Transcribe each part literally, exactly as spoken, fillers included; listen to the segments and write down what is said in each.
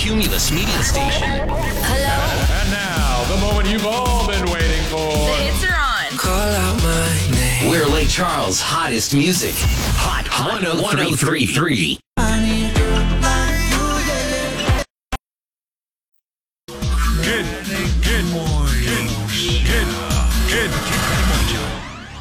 Cumulus Media Station. Hello? And now, the moment you've all been waiting for. The hits are on. Call out my name. We're Lake Charles' hottest music. Hot one oh three point three. Good, good morning. Good, good, good.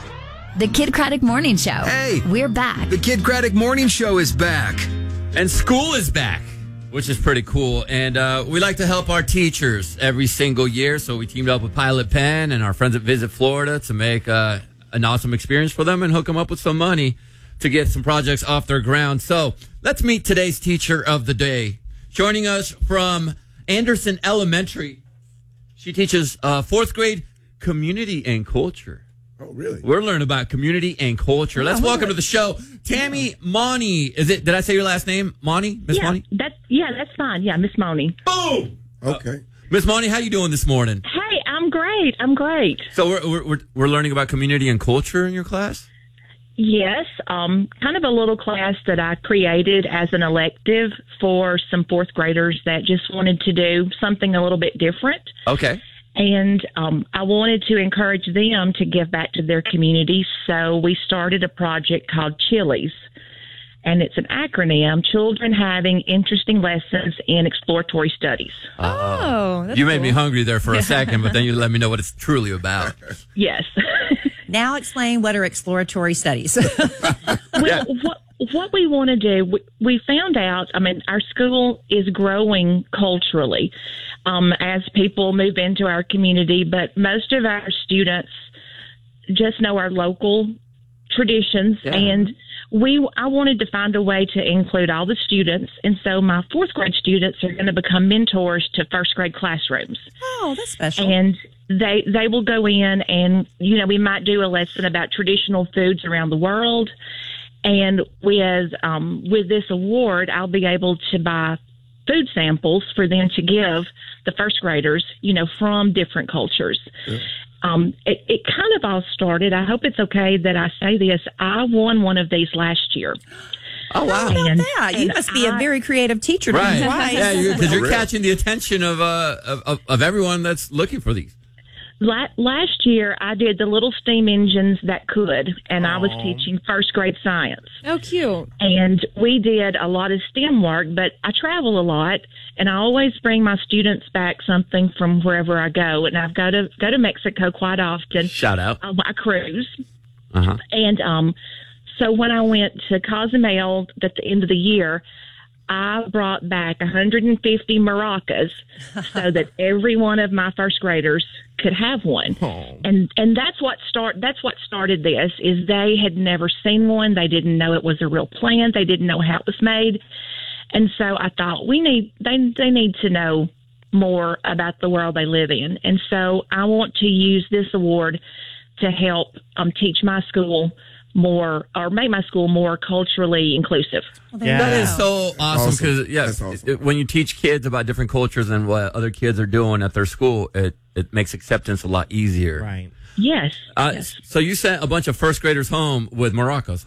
The Kid Craddock Morning Show. Hey. We're back. The Kid Craddock Morning Show is back. And school is back, which is pretty cool. And uh, we like to help our teachers every single year. So we teamed up with Pilot Pen and our friends at Visit Florida to make uh, an awesome experience for them and hook them up with some money to get some projects off their ground. So let's meet today's teacher of the day. Joining us from Anderson Elementary. She teaches uh, fourth grade community and culture. Oh, really? We're learning about community and culture. Let's welcome to the show, Tammy Monty. Is it? Did I say your last name, Monty? Miss yeah, Monty? That's yeah, that's fine. Yeah, Miss Monty. Boom. Okay. Uh, Miss Monty, how you doing this morning? Hey, I'm great. I'm great. So we're we're we're, we're learning about community and culture in your class. Yes, um, kind of a little class that I created as an elective for some fourth graders that just wanted to do something a little bit different. Okay. And um, I wanted to encourage them to give back to their community. So we started a project called Chilies. And it's an acronym, Children Having Interesting Lessons in Exploratory Studies. Oh, that's You made cool. me hungry there for a second, but then you let me know what it's truly about. Yes. Now explain what are exploratory studies. Well, Yeah. what, what we want to do, we, we found out, I mean, our school is growing culturally um, as people move into our community, but most of our students just know our local traditions. Yeah. And we, I wanted to find a way to include all the students. And so my fourth grade students are going to become mentors to first grade classrooms. Oh, that's special. And they they will go in and, you know, we might do a lesson about traditional foods around the world. And with um, with this award, I'll be able to buy food samples for them to give the first graders, you know, from different cultures. Yeah. Um, it, it kind of all started. I hope it's okay that I say this. I won one of these last year. Oh, wow. How about And- that? You and must be a I- very creative teacher. to Right. win twice. Yeah, because you're Really? catching the attention of, uh, of, of, of everyone that's looking for these. La- Last year, I did the little steam engines that could, and I was teaching first grade science. Oh, cute. And we did a lot of STEM work, but I travel a lot, and I always bring my students back something from wherever I go. And I've got to go to Mexico quite often Shout out. on my cruise. Uh-huh. And um, so when I went to Cozumel at the end of the year, I brought back one hundred fifty maracas so that every one of my first graders could have one. And and that's what start that's what started this is they had never seen one. They didn't know it was a real plant. They didn't know how it was made. And so I thought we need they they need to know more about the world they live in. And so I want to use this award to help um, teach my school more or make my school more culturally inclusive. That is so awesome because, Awesome. yes, That's awesome. it- when you teach kids about different cultures and what other kids are doing at their school, it, it makes acceptance a lot easier. Right. Yes. Uh, yes. So you sent a bunch of first graders home with maracas,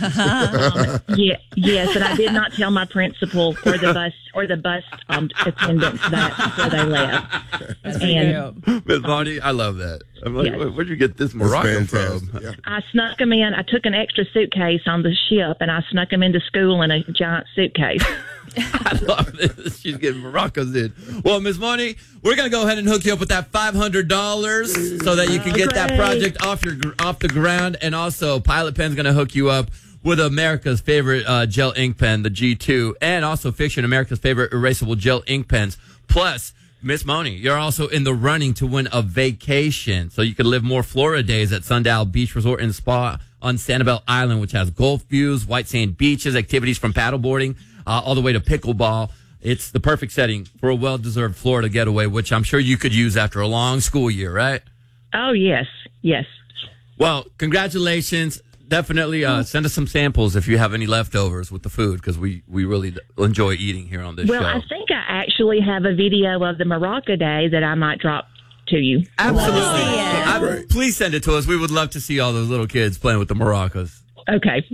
huh? Um, yeah, yes, and I did not tell my principal or the bus or the bus um, attendants that before they left. And Miss Bonnie, I love that. I'm like, Yes. where- where'd you get this That's maraca fantastic. from? Yeah. I snuck them in. I took an extra suitcase on the ship, and I snuck them into school in a giant suitcase. I love this. She's getting maracas in. Well, Miss Money, we're going to go ahead and hook you up with that five hundred dollars so that you can Oh, get that great. project off your off the ground. And also, Pilot Pen's going to hook you up with America's favorite uh, gel ink pen, the G two, and also Fiction, America's favorite erasable gel ink pens. Plus, Miss Money, you're also in the running to win a vacation so you can live more Florida days at Sundial Beach Resort and Spa on Sanibel Island, which has golf views, white sand beaches, activities from paddleboarding uh, all the way to pickleball. It's the perfect setting for a well-deserved Florida getaway, which I'm sure you could use after a long school year, right? Oh, yes, yes. Well, congratulations. Definitely uh, send us some samples if you have any leftovers with the food, because we, we really enjoy eating here on this Well, show. I think I actually have a video of the Maraca Day that I might drop to you. Absolutely. Yeah. I- please send it to us. We would love to see all those little kids playing with the maracas. Okay.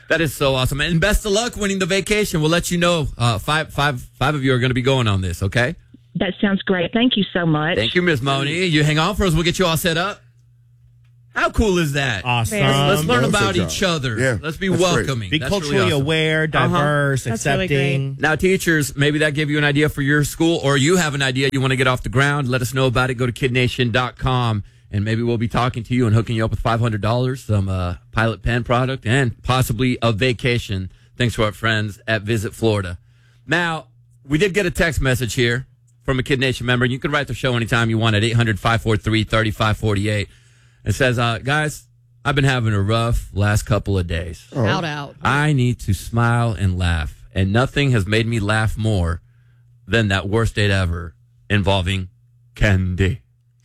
That is so awesome. And best of luck winning the vacation. We'll let you know. Uh, five, five, five of you are going to be going on this, okay? That sounds great. Thank you so much. Thank you, Miss Moni. You hang on for us. We'll get you all set up. How cool is that? Awesome. Let's learn Well, about good each job. other. Yeah, Let's be that's great. welcoming. Be That's culturally really awesome. aware, diverse, That's really accepting. Now, teachers, maybe that gave you an idea for your school, or you have an idea you want to get off the ground. Let us know about it. Go to kid nation dot com, and maybe we'll be talking to you and hooking you up with five hundred dollars, some uh, Pilot Pen product, and possibly a vacation, thanks to our friends at Visit Florida. Now, we did get a text message here from a Kid Nation member. You can write the show anytime you want at eight hundred, five four three, three five four eight. It says, uh, guys, I've been having a rough last couple of days. Oh. Out, out. I need to smile and laugh, and nothing has made me laugh more than that worst date ever involving candy.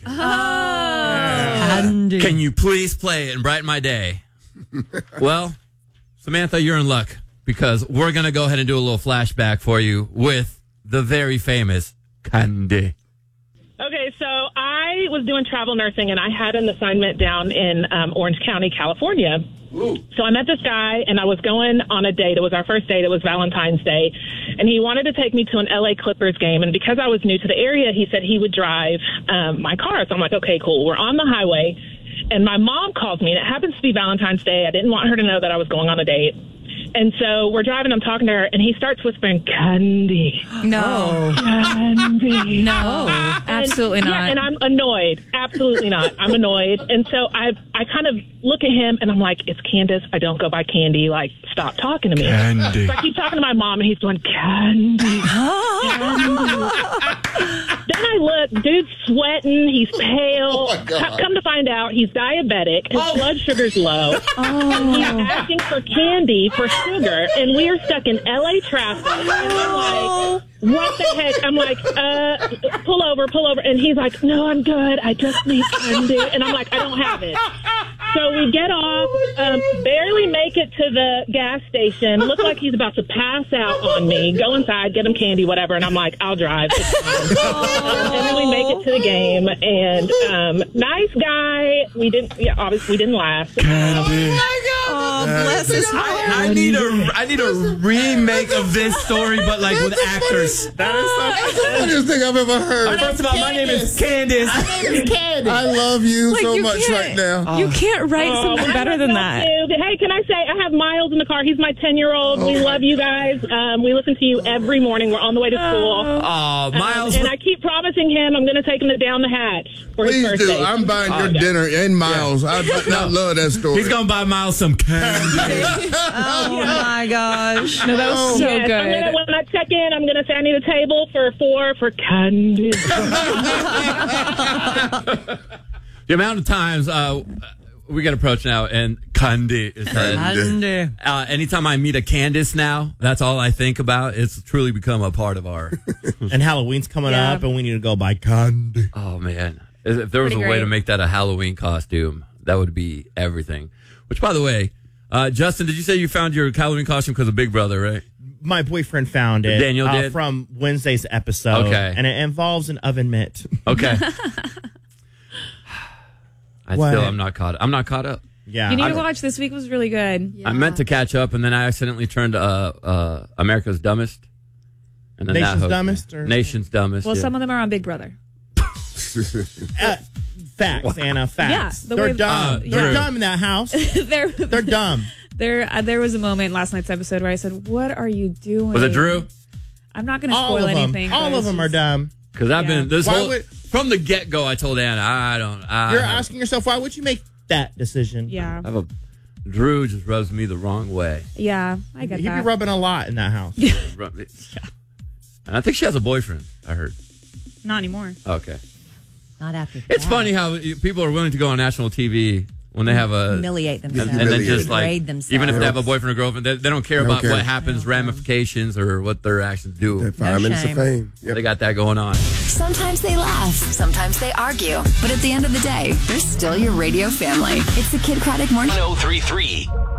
Candy. Can you please play it and brighten my day? Well, Samantha, you're in luck because we're going to go ahead and do a little flashback for you with the very famous Candy. Okay, so I was doing travel nursing, and I had an assignment down in um, Orange County, California. Ooh. So I met this guy, and I was going on a date. It was our first date. It was Valentine's Day. And he wanted to take me to an L A Clippers game. And because I was new to the area, he said he would drive um, my car. So I'm like, okay, cool. We're on the highway, and my mom calls me, and it happens to be Valentine's Day. I didn't want her to know that I was going on a date. And so we're driving, I'm talking to her, and he starts whispering, Candy. No. Candy. No. Absolutely and, not. Yeah, and I'm annoyed. Absolutely not. I'm annoyed. And so I I kind of look at him, and I'm like, it's Candace. I don't go by Candy. Like, stop talking to me. Candy. So I keep talking to my mom, and he's going, Candy. Candy. Then I look, dude's sweating. He's pale. Oh, my God. Come to find out, he's diabetic. His Oh. blood sugar's low. Oh. He's asking for candy for sugar, and we are stuck in L A traffic. And I'm like, what the heck? I'm like, uh, pull over, pull over. And he's like, no, I'm good. I just need candy. And I'm like, I don't have it. So we get off, um, barely make it to the gas station. Look like he's about to pass out on me. Go inside, get him candy, whatever. And I'm like, I'll drive. It's fine. And then we make it to the game. And um, nice guy. We didn't. Yeah, obviously we didn't laugh. Candy. Oh, bless his heart. I, I need a I need a remake of this story, but like with actors. That is so That's the funniest thing I've ever heard. First of all, my name is Candace. I love you Like, so you much can't- right now. You can't write Oh, something I better love than y'all that. too. Hey, can I say I have Miles in the car? He's my ten-year-old. We love you guys. Um, we listen to you every morning. We're on the way to school. Oh, Um, Miles. and I keep promising him I'm going to take him to Down the Hatch for his Please first do. date. I'm buying Oh, your yeah. dinner and Miles. I, I love that story. He's gonna buy Miles some candy. Oh, my gosh. No, that was so Yes, I'm good. gonna, when I check in, I'm going to say I need a table for four for candy. The amount of times uh, we get approached now, and candy is said. Candy. Uh, anytime I meet a Candace now, that's all I think about. It's truly become a part of our. And Halloween's coming Yeah. up, and we need to go buy candy. Oh man, if there was Pretty a way great. to make that a Halloween costume, that would be everything. Which, by the way, uh, Justin, did you say you found your Halloween costume because of Big Brother, right? My boyfriend found it. Daniel uh, did? from Wednesday's episode. Okay. And it involves an oven mitt. Okay. I What? still am not caught. I'm not caught up. Yeah. You need I- to watch. This week was really good. I meant to catch up, and then I accidentally turned to uh, uh, America's Dumbest. And then that Nation's hooked me. Dumbest, or- Nation's Dumbest. Well, yeah. some of them are on Big Brother. Uh, facts, Anna. Facts. Yeah, the They're way- dumb. Uh, They're Drew. dumb in that house. there, They're dumb. there, uh, there was a moment in last night's episode where I said, "What are you doing?" Was it Drew? I'm not going to All spoil of them. anything. All but of it's them are just- dumb. Because I've Yeah. been this Why whole would- from the get go. I told Anna, I don't. I You're have, asking yourself, why would you make that decision? Yeah, I have a Drew just rubs me the wrong way. yeah, I get He'd be that. rubbing a lot in that house. Rub- And I think she has a boyfriend. I heard. Not anymore. Okay. Not after It's that. funny how you- people are willing to go on national T V when they have a Humiliate and, themselves. and then just like Degrade themselves. even if they have a boyfriend or girlfriend, they, they don't care They don't about care. what happens, ramifications, or what their actions do. That five No minutes shame. of fame. Yep. They got that going on. Sometimes they laugh, sometimes they argue, but at the end of the day, they're still your radio family. It's the Kid Craddock Morning. one oh three point three